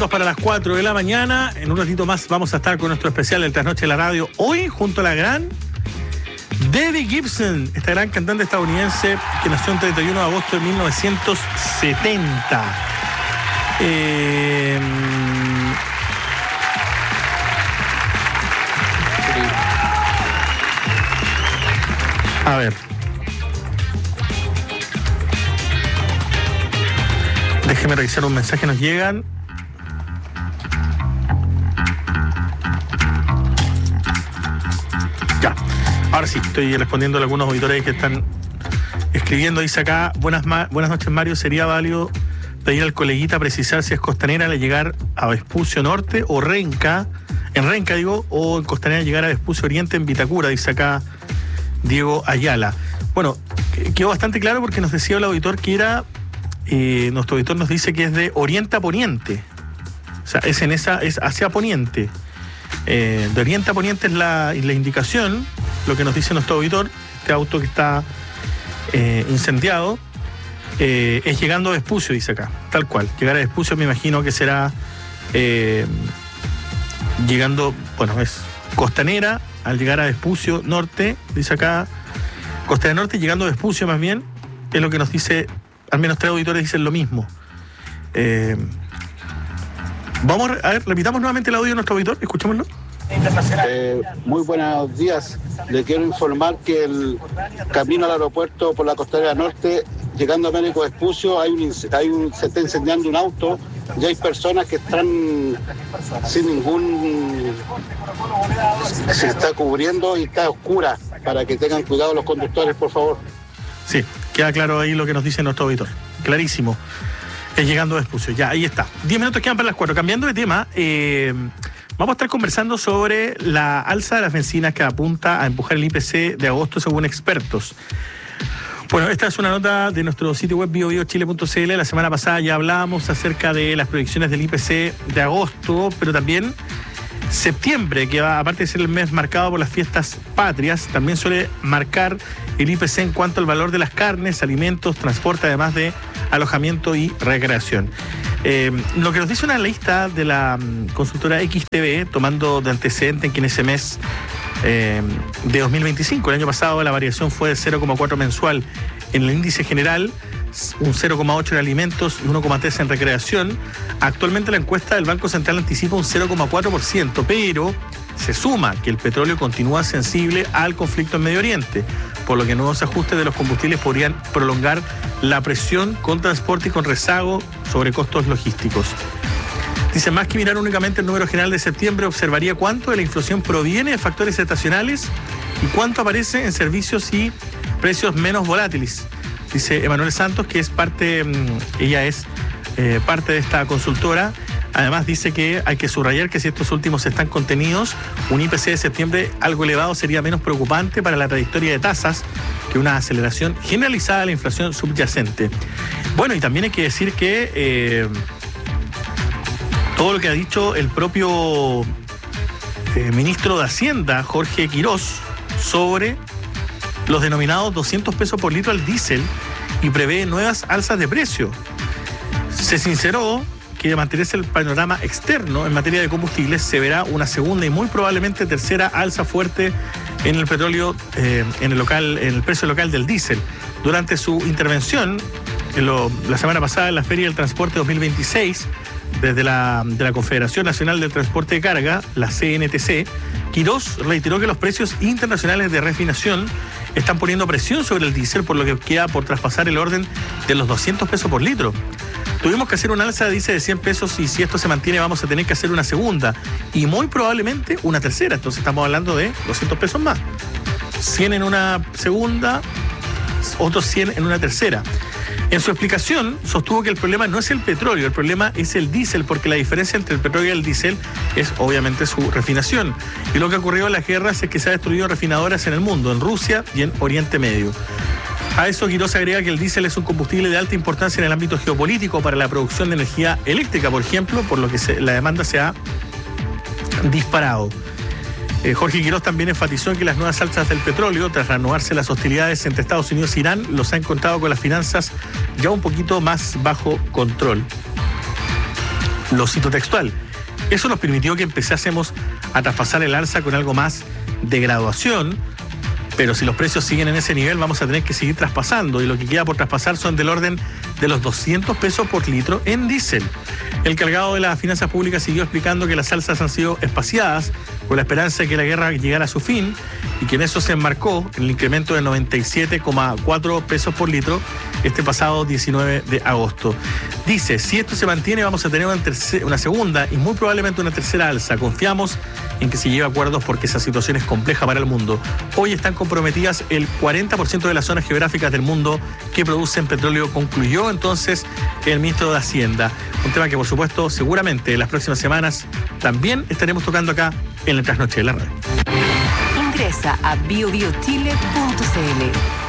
minutos para las 4 de la mañana. En un ratito más vamos a estar con nuestro especial del Trasnoche de la Radio. Hoy, junto a la gran Debbie Gibson, esta gran cantante estadounidense que nació el 31 de agosto de 1970. A ver. Déjeme revisar un mensaje que nos llegan. Ya, ahora sí, estoy respondiendo a algunos auditores que están escribiendo. Dice acá, buenas noches, Mario. ¿Sería válido pedir al coleguita precisar si es Costanera al llegar a Vespucio Norte o Renca? En Renca, digo, o en Costanera llegar a Vespucio Oriente en Vitacura, dice acá Diego Ayala. Bueno, quedó bastante claro porque nos decía el auditor que era... nuestro auditor nos dice que es de oriente a poniente. O sea, es hacia poniente. De oriente a poniente es la indicación, lo que nos dice nuestro auditor. Este auto que está incendiado es llegando a Vespucio, dice acá. Tal cual. Llegar a Vespucio me imagino que será llegando, bueno, es Costanera al llegar a Vespucio Norte, dice acá. Costanera Norte llegando a Vespucio más bien, es lo que nos dice. Al menos 3 auditores dicen lo mismo. Vamos a ver, repitamos nuevamente el audio de nuestro auditor, escuchémoslo. Muy buenos días. Le quiero informar que el camino al aeropuerto por la Costanera Norte, llegando a México Vespucio, se está incendiando un auto y hay personas que están sin ningún... se está cubriendo y está oscura, para que tengan cuidado los conductores, por favor. Sí, queda claro ahí lo que nos dice nuestro auditor. Clarísimo. Es llegando a Vespucio. Ya, ahí está. 10 minutos quedan para las 4. Cambiando de tema, vamos a estar conversando sobre la alza de las bencinas que apunta a empujar el IPC de agosto según expertos. Bueno, esta es una nota de nuestro sitio web biobiochile.cl. La semana pasada ya hablábamos acerca de las proyecciones del IPC de agosto, pero también septiembre, que va, aparte de ser el mes marcado por las fiestas patrias, también suele marcar el IPC en cuanto al valor de las carnes, alimentos, transporte, además de alojamiento y recreación. Lo que nos dice una lista de la consultora XTB, tomando de antecedente en que en ese mes de 2025, el año pasado, la variación fue de 0,4 mensual en el índice general, un 0,8 en alimentos y 1,3 en recreación. Actualmente la encuesta del Banco Central anticipa un 0,4%, pero se suma que el petróleo continúa sensible al conflicto en Medio Oriente, por lo que nuevos ajustes de los combustibles podrían prolongar la presión con transporte y con rezago sobre costos logísticos. Dice, más que mirar únicamente el número general de septiembre, observaría cuánto de la inflación proviene de factores estacionales y cuánto aparece en servicios y precios menos volátiles. Dice Emanuel Santos, que es parte de esta consultora. Además dice que hay que subrayar que si estos últimos están contenidos, un IPC de septiembre algo elevado sería menos preocupante para la trayectoria de tasas que una aceleración generalizada de la inflación subyacente. Bueno, y también hay que decir que todo lo que ha dicho el propio ministro de Hacienda, Jorge Quirós, sobre los denominados 200 pesos por litro al diésel y prevé nuevas alzas de precio. Se sinceró que de mantenerse el panorama externo en materia de combustibles, se verá una segunda y muy probablemente tercera alza fuerte en el petróleo, en el precio local del diésel. Durante su intervención la semana pasada en la Feria del Transporte 2026, desde la Confederación Nacional del Transporte de Carga, la CNTC, Quirós reiteró que los precios internacionales de refinación están poniendo presión sobre el diésel, por lo que queda por traspasar el orden de los 200 pesos por litro. Tuvimos que hacer una alza, dice, de 100 pesos y si esto se mantiene vamos a tener que hacer una segunda y muy probablemente una tercera. Entonces estamos hablando de 200 pesos más. 100 en una segunda, otros 100 en una tercera. En su explicación, sostuvo que el problema no es el petróleo, el problema es el diésel, porque la diferencia entre el petróleo y el diésel es obviamente su refinación. Y lo que ha ocurrido en las guerras es que se han destruido refinadoras en el mundo, en Rusia y en Oriente Medio. A eso Quirós agrega que el diésel es un combustible de alta importancia en el ámbito geopolítico para la producción de energía eléctrica, por ejemplo, por lo que la demanda se ha disparado. Jorge Quirós también enfatizó que las nuevas alzas del petróleo, tras reanudarse las hostilidades entre Estados Unidos e Irán, los ha encontrado con las finanzas ya un poquito más bajo control. Lo cito textual. Eso nos permitió que empezásemos a traspasar el alza con algo más de graduación, pero si los precios siguen en ese nivel vamos a tener que seguir traspasando, y lo que queda por traspasar son del orden de los 200 pesos por litro en diésel. El cargado de las finanzas públicas siguió explicando que las alzas han sido espaciadas con la esperanza de que la guerra llegara a su fin, y que en eso se enmarcó el incremento de 97,4 pesos por litro este pasado 19 de agosto. Dice, si esto se mantiene vamos a tener una segunda y muy probablemente una tercera alza. Confiamos en que se lleve a acuerdos porque esa situación es compleja para el mundo. Hoy están comprometidas el 40% de las zonas geográficas del mundo que producen petróleo, concluyó entonces el ministro de Hacienda. Un tema que, por supuesto, seguramente en las próximas semanas también estaremos tocando acá en el Trasnoche de la Radio. Ingresa a biobiochile.cl.